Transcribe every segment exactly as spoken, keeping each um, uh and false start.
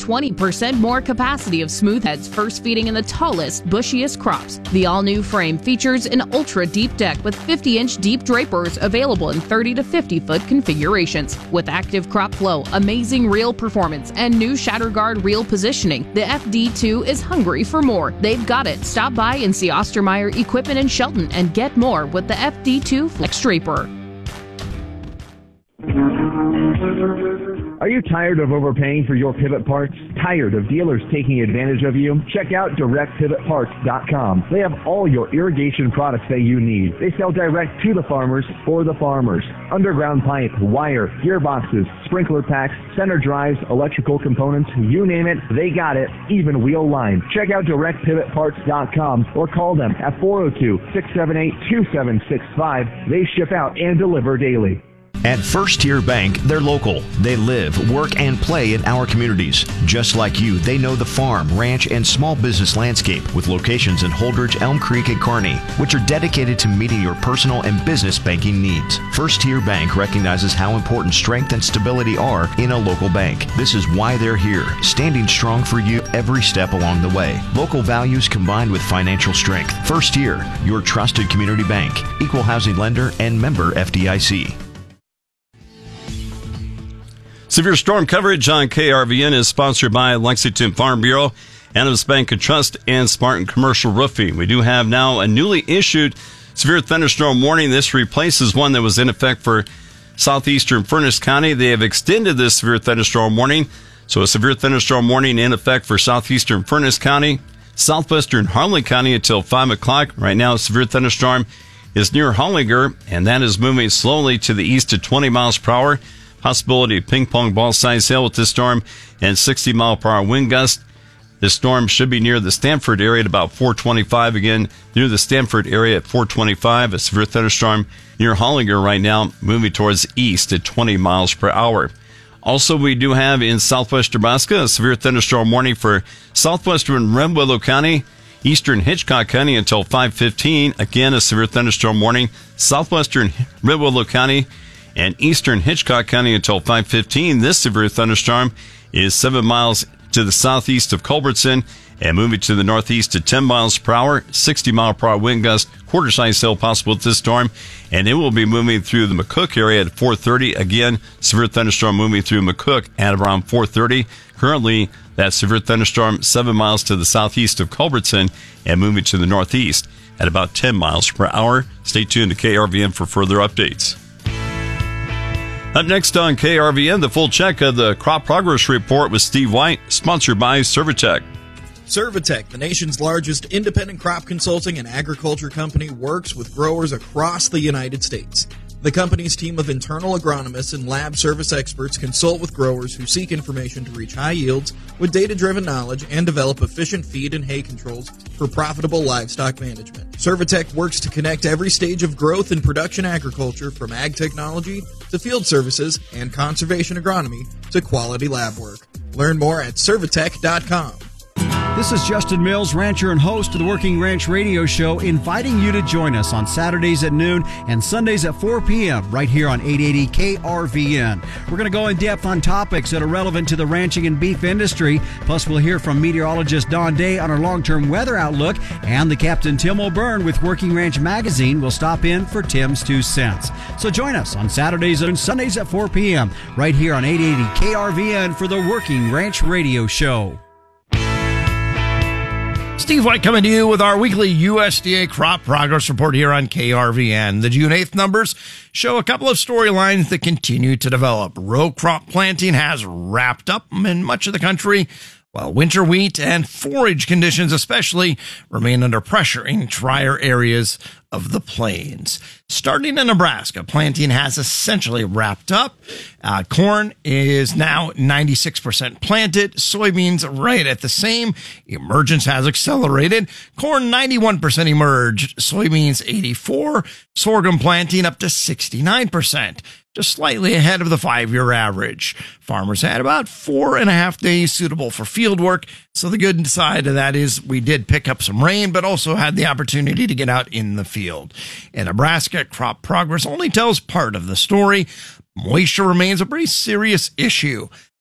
twenty percent more capacity of smooth heads first feeding in the tallest, bushiest crops. The all-new frame features an ultra-deep deck with fifty-inch deep drapers available in thirty to fifty foot configurations. With active crop flow, amazing reel performance, and new shatter guard reel positioning, the F D two is hungry for more. They've got it. Stop by and see Ostermeyer Equipment in Shelton and get more with the F D two Flex Draper. Are you tired of overpaying for your pivot parts? Tired of dealers taking advantage of you? Check out direct pivot parts dot com. They have all your irrigation products that you need. They sell direct to the farmers for the farmers. Underground pipe, wire, gearboxes, sprinkler packs, center drives, electrical components, you name it, they got it, even wheel line. Check out direct pivot parts dot com or call them at four oh two, six seven eight, two seven six five. They ship out and deliver daily. At First Tier Bank, they're local. They live, work, and play in our communities. Just like you, they know the farm, ranch, and small business landscape with locations in Holdridge, Elm Creek, and Kearney, which are dedicated to meeting your personal and business banking needs. First Tier Bank recognizes how important strength and stability are in a local bank. This is why they're here, standing strong for you every step along the way. Local values combined with financial strength. First Tier, your trusted community bank, equal housing lender, and member F D I C. Severe storm coverage on K R V N is sponsored by Lexington Farm Bureau, Adams Bank and Trust, and Spartan Commercial Roofing. We do have now a newly issued severe thunderstorm warning. This replaces one that was in effect for southeastern Furnace County. They have extended this severe thunderstorm warning. So a severe thunderstorm warning in effect for southeastern Furnace County, southwestern Harlan County until five o'clock. Right now, a severe thunderstorm is near Hollinger, and that is moving slowly to the east at twenty miles per hour. Possibility of ping pong ball size hail with this storm and sixty mile per hour wind gust. This storm should be near the Stanford area at about four twenty-five. Again, near the Stanford area at four twenty-five. A severe thunderstorm near Hollinger right now, moving towards east at twenty miles per hour. Also, we do have in southwest Nebraska a severe thunderstorm warning for southwestern Red Willow County, eastern Hitchcock County until five fifteen. Again, a severe thunderstorm warning, southwestern Red Willow County and eastern Hitchcock County until five fifteen. This severe thunderstorm is seven miles to the southeast of Culbertson and moving to the northeast at ten miles per hour, sixty mile per hour wind gust, quarter size hail possible with this storm, and it will be moving through the McCook area at four thirty. Again, severe thunderstorm moving through McCook at around four thirty. Currently, that severe thunderstorm seven miles to the southeast of Culbertson and moving to the northeast at about ten miles per hour. Stay tuned to K R V N for further updates. Up next on K R V N, the full check of the Crop Progress Report with Steve White, sponsored by Servitech. Servitech, the nation's largest independent crop consulting and agriculture company, works with growers across the United States. The company's team of internal agronomists and lab service experts consult with growers who seek information to reach high yields with data-driven knowledge and develop efficient feed and hay controls for profitable livestock management. Servitech works to connect every stage of growth and production agriculture, from ag technology to field services and conservation agronomy to quality lab work. Learn more at servitech dot com. This is Justin Mills, rancher and host of the Working Ranch Radio Show, inviting you to join us on Saturdays at noon and Sundays at four p.m. right here on eight eighty K R V N. We're going to go in depth on topics that are relevant to the ranching and beef industry. Plus, we'll hear from meteorologist Don Day on our long-term weather outlook, and the Captain Tim O'Byrne with Working Ranch Magazine will stop in for Tim's Two Cents. So join us on Saturdays and Sundays at four p.m. right here on eight eighty K R V N for the Working Ranch Radio Show. Steve White coming to you with our weekly U S D A Crop Progress Report here on K R V N. The June eighth numbers show a couple of storylines that continue to develop. Row crop planting has wrapped up in much of the country, while winter wheat and forage conditions especially remain under pressure in drier areas of the plains. Starting in Nebraska, planting has essentially wrapped up. Uh, corn is now ninety-six percent planted. Soybeans right at the same. Emergence has accelerated. Corn ninety-one percent emerged. Soybeans eighty-four. Sorghum planting up to sixty-nine percent. Just slightly ahead of the five-year average. Farmers had about four and a half days suitable for field work. So the good side of that is we did pick up some rain, but also had the opportunity to get out in the field. In Nebraska, crop progress only tells part of the story. Moisture remains a pretty serious issue.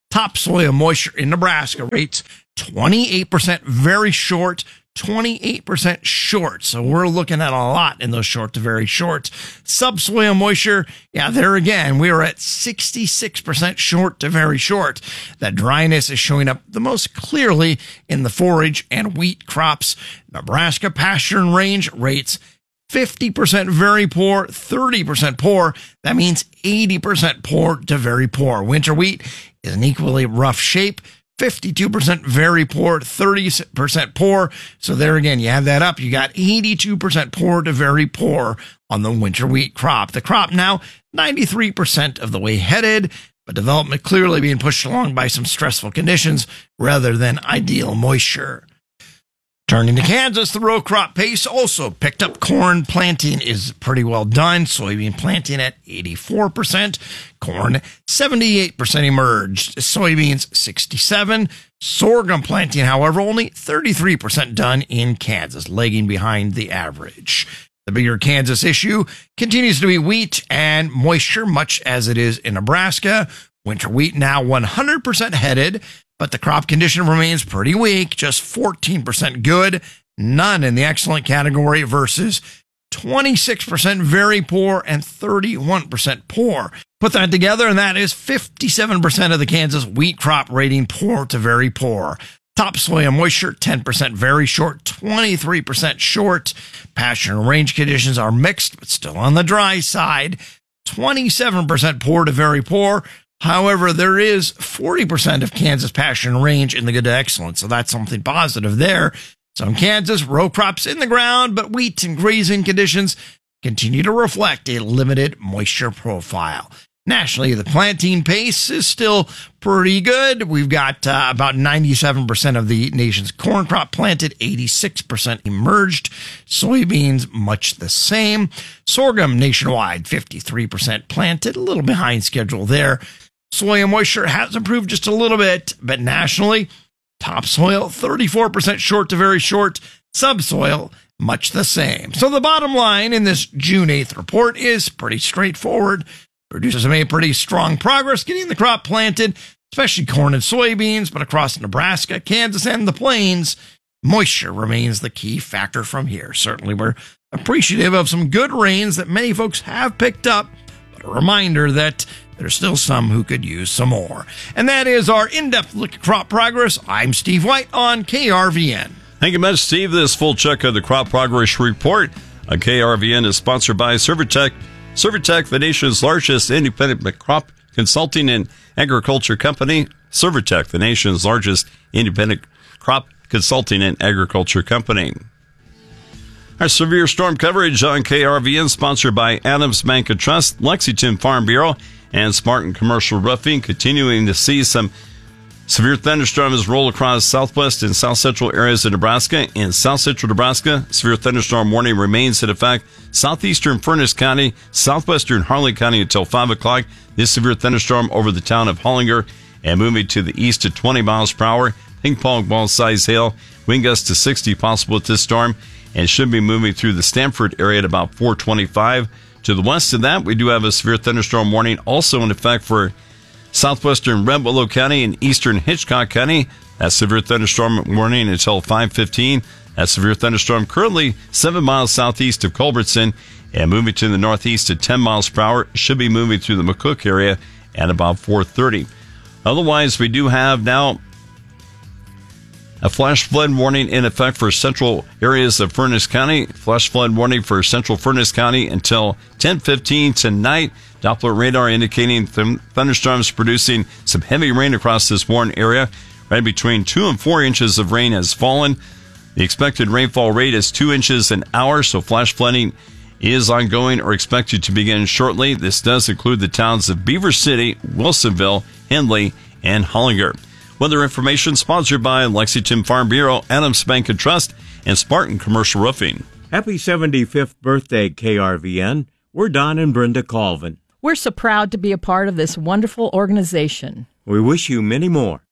Topsoil moisture in Nebraska rates twenty-eight percent very short, twenty-eight percent short. So we're looking at a lot in those short to very short. Subsoil moisture, yeah, there again, we are at sixty-six percent short to very short. That dryness is showing up the most clearly in the forage and wheat crops. Nebraska pasture and range rates fifty percent very poor, thirty percent poor. That means eighty percent poor to very poor. Winter wheat is an equally rough shape. fifty-two percent very poor, thirty percent poor. So there again, you have that up. You got eighty-two percent poor to very poor on the winter wheat crop. The crop now ninety-three percent of the way headed, but development clearly being pushed along by some stressful conditions rather than ideal moisture. Turning to Kansas, the row crop pace also picked up. Corn planting is pretty well done. Soybean planting at eighty-four percent. Corn, seventy-eight percent emerged. Soybeans, sixty-seven. Sorghum planting, however, only thirty-three percent done in Kansas, lagging behind the average. The bigger Kansas issue continues to be wheat and moisture, much as it is in Nebraska. Winter wheat now one hundred percent headed, but the crop condition remains pretty weak, just fourteen percent good, none in the excellent category versus twenty-six percent very poor and thirty-one percent poor. Put that together, and that is fifty-seven percent of the Kansas wheat crop rating poor to very poor. Topsoil moisture, ten percent very short, twenty-three percent short. Pasture and range conditions are mixed, but still on the dry side. twenty-seven percent poor to very poor. However, there is forty percent of Kansas pasture and range in the good to excellent, so that's something positive there. So in Kansas, row crops in the ground, but wheat and grazing conditions continue to reflect a limited moisture profile. Nationally, the planting pace is still pretty good. We've got uh, about ninety-seven percent of the nation's corn crop planted, eighty-six percent emerged. Soybeans, much the same. Sorghum nationwide, fifty-three percent planted, a little behind schedule there. Soil moisture has improved just a little bit, but nationally, topsoil, thirty-four percent short to very short. Subsoil, much the same. So the bottom line in this June eighth report is pretty straightforward. Producers have made pretty strong progress getting the crop planted, especially corn and soybeans, but across Nebraska, Kansas, and the plains, moisture remains the key factor from here. Certainly, we're appreciative of some good rains that many folks have picked up, but a reminder that there's still some who could use some more. And that is our in-depth look at crop progress. I'm Steve White on K R V N. Thank you much, Steve. This full check of the Crop Progress Report on K R V N is sponsored by Servitech. Servitech, the nation's largest independent crop consulting and agriculture company. Servitech, the nation's largest independent crop consulting and agriculture company. Our severe storm coverage on K R V N, sponsored by Adams Bank and Trust, Lexington Farm Bureau, and Spartan Commercial Roofing. Continuing to see some severe thunderstorms roll across southwest and south central areas of Nebraska. In south central Nebraska, severe thunderstorm warning remains in effect. Southeastern Furnace County, southwestern Harlan County until five o'clock. This severe thunderstorm over the town of Hollinger and moving to the east at twenty miles per hour. Ping pong ball size hail, wind gusts to sixty possible at this storm, and should be moving through the Stanford area at about four twenty-five. To the west of that, we do have a severe thunderstorm warning also in effect for southwestern Red Willow County and eastern Hitchcock County. That severe thunderstorm warning until five fifteen. That severe thunderstorm currently seven miles southeast of Culbertson and moving to the northeast at ten miles per hour. Should be moving through the McCook area at about four thirty. Otherwise, we do have now a flash flood warning in effect for central areas of Furnace County. Flash flood warning for central Furnace County until ten fifteen tonight. Doppler radar indicating th- thunderstorms producing some heavy rain across this Warren area. Right between two and four inches of rain has fallen. The expected rainfall rate is two inches an hour, so flash flooding is ongoing or expected to begin shortly. This does include the towns of Beaver City, Wilsonville, Hindley, and Hollinger. Weather information sponsored by Lexington Farm Bureau, Adams Bank and Trust, and Spartan Commercial Roofing. Happy seventy-fifth birthday, K R V N. We're Don and Brenda Colvin. We're so proud to be a part of this wonderful organization. We wish you many more.